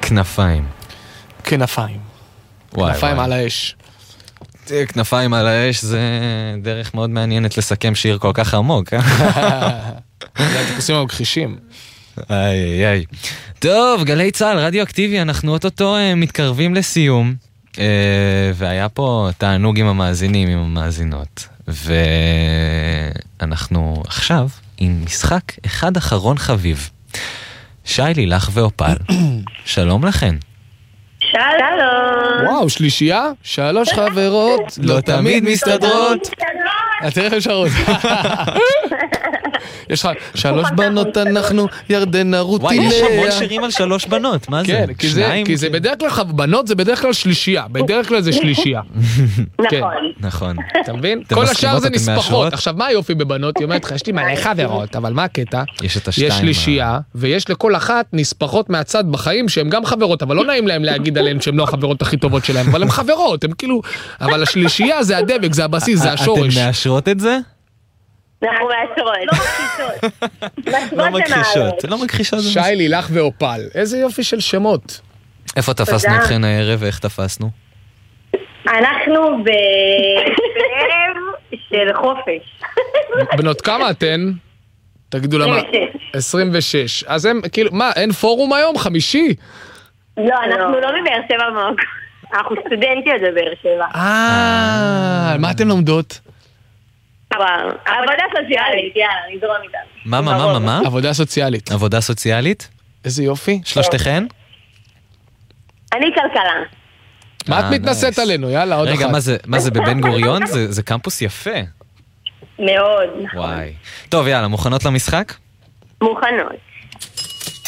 כנפיים. כנפיים. כנפיים על האש. כנפיים על האש זה דרך מאוד מעניינת לסכם שיר כל כך עמוק. זה הטיפוסים המכחישים. איי. טוב, גלי צהל, רדיו אקטיבי, אנחנו אוטוטו מתקרבים לסיום, והיה פה תענוג עם המאזינים, עם המאזינות, ואנחנו עכשיו עם משחק אחד אחרון חביב. שי, לילך ואופל, שלום לכן. שלום. וואו, שלישייה? 3 חברות, לא תמיד מסתדרות. תראה אפשרות. יש לך 3 בנות אנחנו, ירדנה רותי וואי, יש המון לאה. שירים על 3 בנות, מה זה? כן, כי זה בדרך כלל, בנות זה בדרך כלל שלישייה, בדרך כלל זה שלישייה. נכון. אתה מבין? אתם כל מסכימות, השאר זה אתם נספחות. מאשרות? עכשיו, מה היופי בבנות? היא אומרת לך, יש לי מלא חברות, אבל מה הקטע? יש את השתיים. יש שלישייה, ויש לכל אחת נספחות מהצד בחיים שהן גם חברות, אבל לא נעים להם להגיד עליהן שהן לא החברות הכי טובות שלהן, אבל הן חברות, הן כאילו... אבל השלישייה זה הדבק, זה הבסיס, זה השורש. אתן מאשרות את זה? אנחנו מאשרות. לא מכחישות. שי, לילך ואופל. איזה יופי של שמות. איפה תפסנו אתכן הערב ואיך תפסנו? אנחנו בערב של חופש. בנות כמה אתן? תגידו למה. 26. אז הם, כאילו, מה, אין פורום היום? חמישי? לא, אנחנו לא בבאר שבע מוק. אנחנו סטודנטיות בבאר שבע. מה אתן לומדות? עבודה סוציאלית, יאללה, נזרום איתנו. מה? עבודה סוציאלית. עבודה סוציאלית? איזה יופי. שלושתכן? אני כלכלה. מה את מתנסית עלינו? יאללה, עוד אחת. רגע, מה זה בבן גוריון? זה קמפוס יפה. מאוד. וואי. טוב, יאללה, מוכנות למשחק? מוכנות.